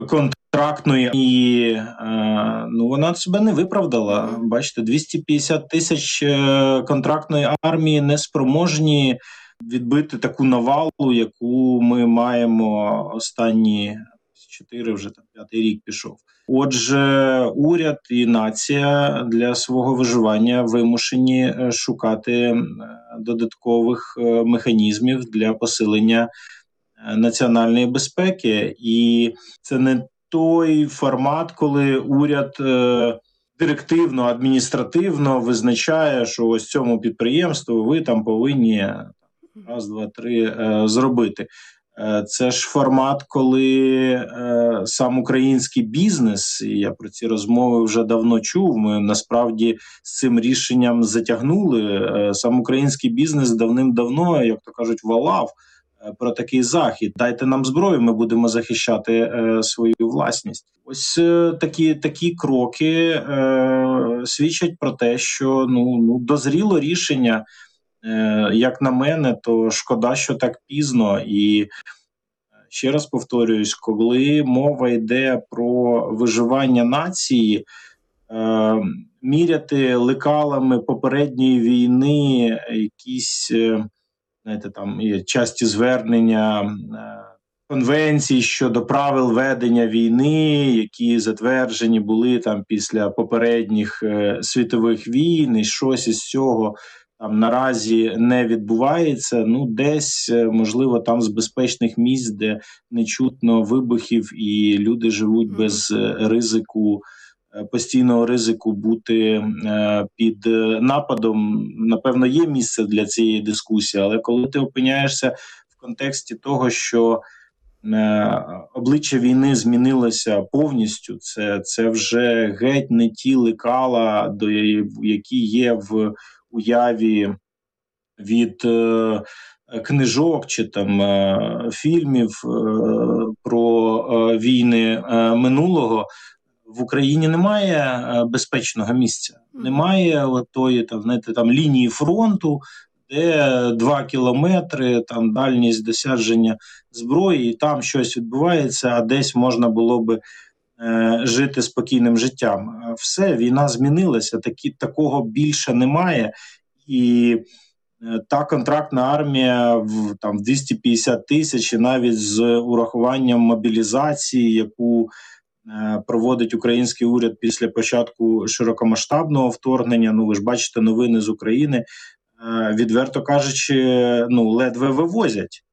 контрактної і вона себе не виправдала. Бачите, 250 тисяч контрактної армії не спроможні відбити таку навалу, яку ми маємо останні 4, вже там 5-й рік пішов. Отже, уряд і нація для свого виживання вимушені шукати додаткових механізмів для посилення національної безпеки. І це не той формат, коли уряд директивно, адміністративно визначає, що ось цьому підприємству ви там повинні раз, два, три зробити. Це ж формат, коли сам український бізнес, і я про ці розмови вже давно чув, ми насправді з цим рішенням затягнули. Сам український бізнес давним-давно, як то кажуть, волав про такий захід. Дайте нам зброю, ми будемо захищати свою власність. Ось такі кроки свідчать про те, що дозріло рішення. Як на мене, то шкода, що так пізно. І ще раз повторююсь, коли мова йде про виживання нації, міряти лекалами попередньої війни якісь, там є часті звернення конвенцій щодо правил ведення війни, які затверджені були там після попередніх світових війн, і щось із цього там наразі не відбувається. Десь, можливо, там з безпечних місць, де не чутно вибухів і люди живуть без ризику, постійного ризику бути під нападом, напевно, є місце для цієї дискусії. Але коли ти опиняєшся в контексті того, що обличчя війни змінилося повністю, це вже геть не ті лекала, які є в уяві від книжок чи там фільмів про війни минулого. В Україні немає безпечного місця, немає отої там лінії фронту, де 2 кілометри, там дальність досядження зброї, і там щось відбувається, а десь можна було би жити спокійним життям. Все, війна змінилася, такого більше немає. І та контрактна армія в 250 тисяч, і навіть з урахуванням мобілізації, яку проводить український уряд після початку широкомасштабного вторгнення, ви ж бачите новини з України, відверто кажучи, ледве вивозять.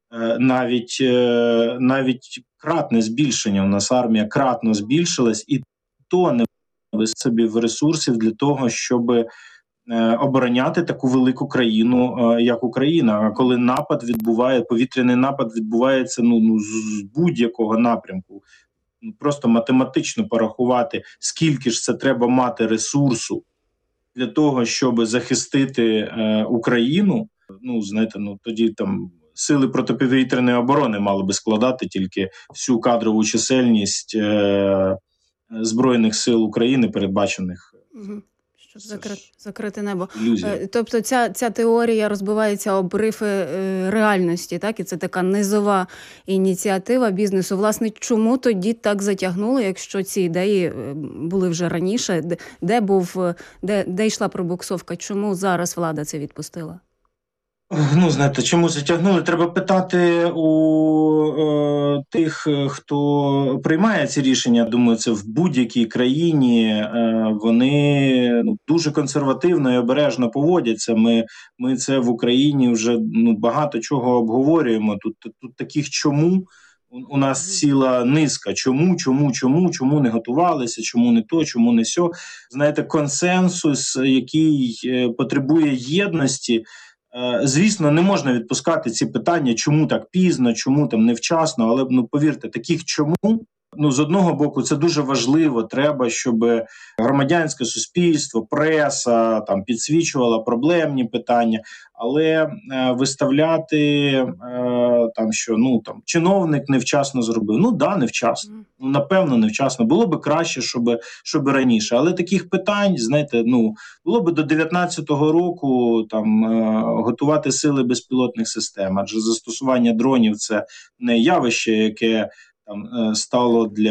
Навіть кратне збільшення. У нас армія кратно збільшилась, і то не вистачить собі в ресурсів для того, щоб обороняти таку велику країну, як Україна. А коли повітряний напад відбувається з будь-якого напрямку, просто математично порахувати, скільки ж це треба мати ресурсу для того, щоб захистити Україну, тоді там сили протиповітряної оборони мали би складати тільки всю кадрову чисельність Збройних сил України, передбачених. Щоб закрити небо. Тобто ця теорія розбивається об рифи реальності, так? І це така низова ініціатива бізнесу. Власне, чому тоді так затягнули, якщо ці ідеї були вже раніше? Де йшла пробуксовка? Чому зараз влада це відпустила? Чому затягнули? Треба питати у тих, хто приймає ці рішення. Думаю, це в будь-якій країні. Вони дуже консервативно і обережно поводяться. Ми це в Україні вже багато чого обговорюємо. Тут таких чому у нас ціла низка. Чому не готувалися, чому не то, чому не сьо. Консенсус, який потребує єдності. Звісно, не можна відпускати ці питання, чому так пізно, чому там невчасно, але повірте, таких чому, з одного боку, це дуже важливо, треба, щоб громадянське суспільство, преса там підсвічувала проблемні питання, але виставляти що чиновник невчасно зробив. Невчасно. Напевно, невчасно. Було би краще, щоб раніше. Але таких питань, було би до 19-го року готувати сили безпілотних систем. Адже застосування дронів – це не явище, яке там стало для